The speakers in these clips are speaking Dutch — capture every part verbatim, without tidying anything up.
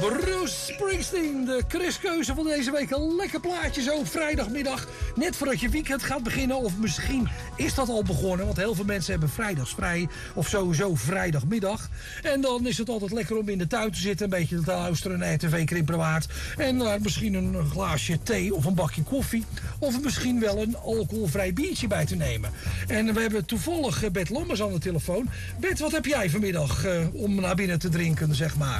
Bruce Springsteen, de Chris-keuze van deze week. Een lekker plaatje zo op vrijdagmiddag. Net voordat je weekend gaat beginnen. Of misschien is dat al begonnen. Want heel veel mensen hebben vrijdags vrij. Of sowieso vrijdagmiddag. En dan is het altijd lekker om in de tuin te zitten. Een beetje te luisteren naar R T V Krimperwaard. En uh, misschien een glaasje thee of een bakje koffie. Of misschien wel een alcoholvrij biertje bij te nemen. En we hebben toevallig uh, Bert Lammers aan de telefoon. Bert, wat heb jij vanmiddag uh, om naar binnen te drinken, zeg maar?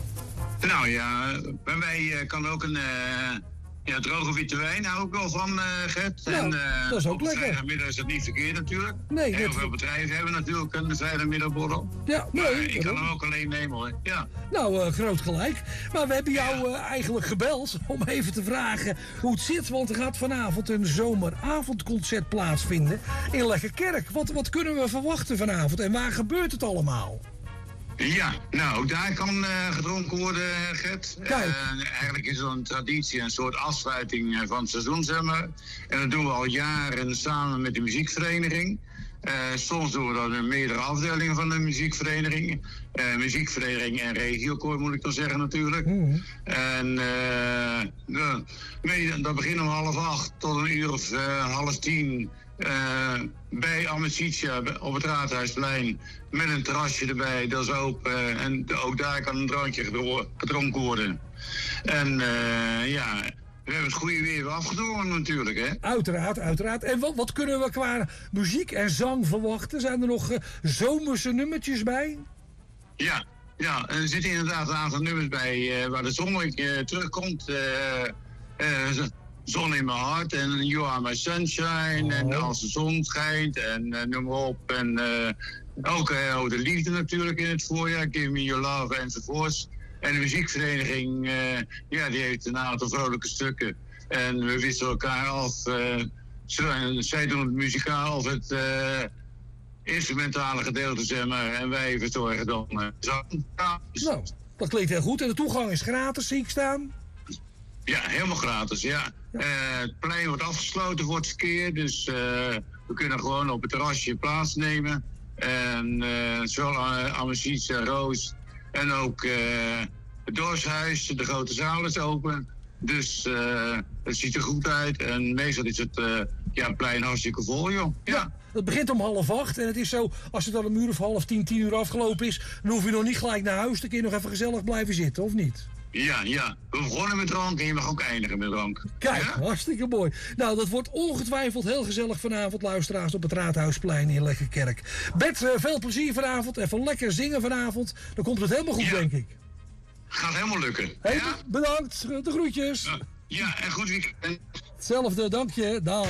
Nou ja, bij mij uh, kan ook een uh, ja, droge witte wijn, hou ik wel van, uh, Gert. Nou, en, uh, dat is ook op lekker. vrijdagmiddag is het niet verkeerd natuurlijk. Nee, heel net... veel bedrijven hebben natuurlijk een vrijdagmiddagborrel. Ja, nee. Maar ik kan hem ook alleen nemen hoor. Ja. Nou, uh, groot gelijk. Maar we hebben jou uh, eigenlijk gebeld om even te vragen hoe het zit. Want er gaat vanavond een zomeravondconcert plaatsvinden in Lekkerkerk. Wat, wat kunnen we verwachten vanavond en waar gebeurt het allemaal? Ja, nou, daar kan uh, gedronken worden, Gert. Uh, eigenlijk is het een traditie, een soort afsluiting van het seizoen, zeg maar. En dat doen we al jaren samen met de muziekvereniging. Uh, soms doen we dat in meerdere afdelingen van de muziekvereniging. Uh, muziekvereniging en regiokoor, moet ik dan zeggen natuurlijk. Mm. En uh, de, nee, dat begint om half acht tot een uur of uh, half tien... Uh, bij Amicitia op het Raadhuisplein met een terrasje erbij, dat is open. Uh, en de, ook daar kan een drankje gedronken worden. En uh, ja, we hebben het goede weer weer afgedwongen natuurlijk, hè? Uiteraard, uiteraard. En wat, wat kunnen we qua muziek en zang verwachten? Zijn er nog uh, zomerse nummertjes bij? Ja, ja, er zitten inderdaad een aantal nummers bij uh, waar de zon uh, terugkomt. Uh, uh, Zon in mijn hart en You Are My Sunshine. Oh. En Als de zon schijnt en uh, noem maar op. En uh, ook uh, oh, de liefde natuurlijk in het voorjaar. Give Me Your Love enzovoorts. En de muziekvereniging, uh, ja, die heeft een aantal vrolijke stukken. En we wisselen elkaar af. Uh, zij doen het muzikaal of het uh, instrumentale gedeelte, zeg maar. En wij verzorgen dan uh, zang. Nou, dat klinkt heel goed. En de toegang is gratis, zie ik staan. Ja, helemaal gratis, ja. ja. Uh, het plein wordt afgesloten voor het verkeer, dus uh, we kunnen gewoon op het terrasje plaatsnemen. En uh, zowel uh, Amicitia, Roos en ook uh, het dorpshuis, de grote zaal is open. Dus uh, het ziet er goed uit en meestal is het uh, ja, plein hartstikke vol, joh. Ja. ja. Het begint om half acht en het is zo, als het dan een uur of half tien, tien uur afgelopen is, dan hoef je nog niet gelijk naar huis, dan kun je nog even gezellig blijven zitten, of niet? Ja, ja. We begonnen met drank en je mag ook eindigen met drank. Kijk, ja? Hartstikke mooi. Nou, dat wordt ongetwijfeld heel gezellig vanavond, luisteraars, op het Raadhuisplein in Lekkerkerk. Bert, uh, veel plezier vanavond. Even lekker zingen vanavond. Dan komt het helemaal goed, ja. Denk ik. Gaat helemaal lukken. Hey, ja? Bedankt. De groetjes. Ja, ja, en goed weekend. Hetzelfde, dank je. Dag.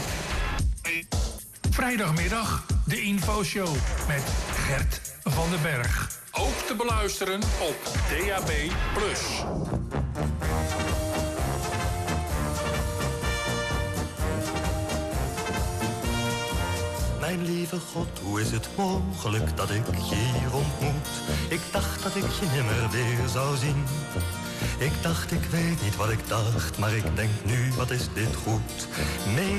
Hey. Vrijdagmiddag, de infoshow met Gert van den Berg. Ook te beluisteren op D A B plus. Mijn lieve God, hoe is het mogelijk dat ik je hier ontmoet? Ik dacht dat ik je nimmer weer zou zien. Ik dacht, ik weet niet wat ik dacht, maar ik denk nu, wat is dit goed? Nee.